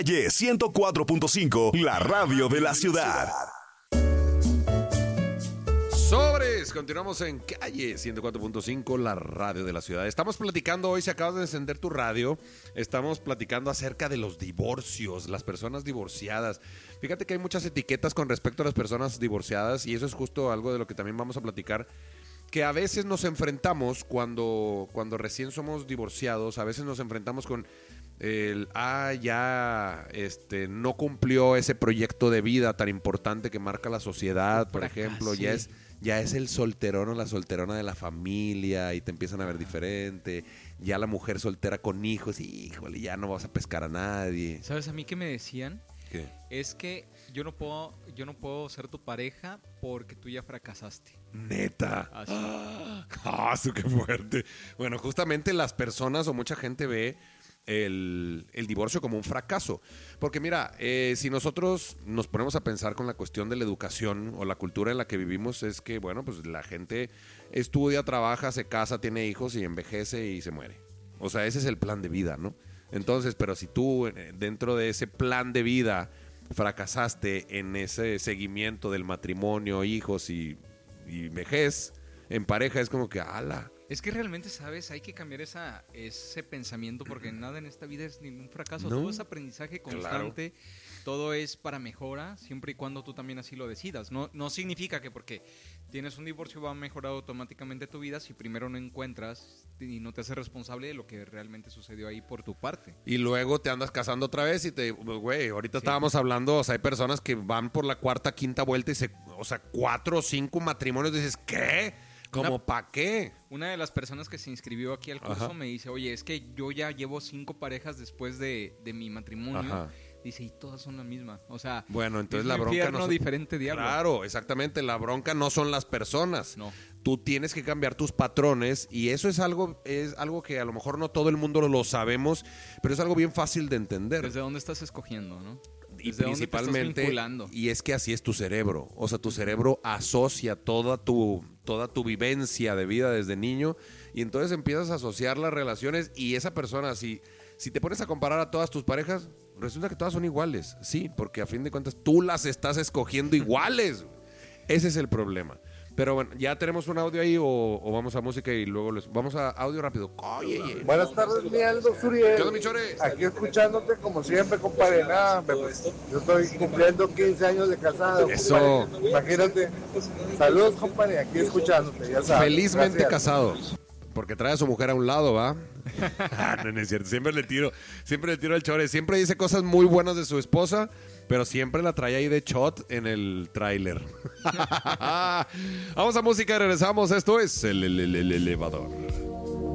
Calle 104.5, la radio de la ciudad. Sobres, continuamos en Calle 104.5, la radio de la ciudad. Estamos platicando hoy, si acabas de encender tu radio, estamos platicando acerca de los divorcios, las personas divorciadas. Fíjate que hay muchas etiquetas con respecto a las personas divorciadas y eso es justo algo de lo que también vamos a platicar, que a veces nos enfrentamos cuando recién somos divorciados, a veces nos enfrentamos con no cumplió ese proyecto de vida tan importante que marca la sociedad, por ejemplo, ya es el solterón o la solterona de la familia y te empiezan a ver diferente, ya la mujer soltera con hijos, híjole, ya no vas a pescar a nadie. ¿Sabes a mí qué me decían? ¿Qué? Es que yo no puedo ser tu pareja porque tú ya fracasaste. Neta. Así. Qué fuerte. Bueno, justamente las personas o mucha gente ve el divorcio como un fracaso. Porque mira, si nosotros nos ponemos a pensar con la cuestión de la educación o la cultura en la que vivimos, es que, bueno, pues la gente estudia, trabaja, se casa, tiene hijos y envejece y se muere. O sea, ese es el plan de vida, ¿no? Entonces, pero si tú dentro de ese plan de vida fracasaste en ese seguimiento del matrimonio, hijos y vejez en pareja, es como que ¡ala! Es que realmente, ¿sabes? Hay que cambiar ese pensamiento porque nada en esta vida es ningún fracaso. No. Todo es aprendizaje constante, claro. Todo es para mejora, siempre y cuando tú también así lo decidas. No significa que porque tienes un divorcio va a mejorar automáticamente tu vida si primero no encuentras y no te haces responsable de lo que realmente sucedió ahí por tu parte. Y luego te andas casando otra vez y ahorita estábamos hablando, o sea, hay personas que van por la cuarta, quinta vuelta y 4 o 5 matrimonios, dices, ¿qué? ¿Cómo para qué? Una de las personas que se inscribió aquí al curso me dice, oye, es que yo ya llevo 5 parejas después de mi matrimonio. Ajá. Dice, y todas son la misma. O sea, bueno, entonces es la bronca no diferente diablo. Claro, exactamente. La bronca no son las personas. No. Tú tienes que cambiar tus patrones y eso es algo que a lo mejor no todo el mundo lo sabemos, pero es algo bien fácil de entender. ¿Desde dónde estás escogiendo, no? Y principalmente, y es que así es tu cerebro. O sea, tu cerebro asocia toda tu vivencia de vida desde niño y entonces empiezas a asociar las relaciones y esa persona, si te pones a comparar a todas tus parejas, resulta que todas son iguales. Sí, porque a fin de cuentas tú las estás escogiendo iguales. Ese es el problema. Pero bueno, ya tenemos un audio ahí o vamos a música y luego vamos a audio rápido. Oye. Buenas tardes, mi Aldo Suriel. ¿Qué onda, mi chore? Aquí escuchándote como siempre, compadre. Nada, yo estoy cumpliendo 15 años de casado. Eso. Compadre. Imagínate. Saludos, compadre, aquí escuchándote, ya sabes. Felizmente Gracias. casado. Porque trae a su mujer a un lado, ¿va? No es cierto. Siempre le tiro al chore. Siempre dice cosas muy buenas de su esposa, pero siempre la trae ahí de shot en el tráiler. Vamos a música y regresamos. Esto es el elevador.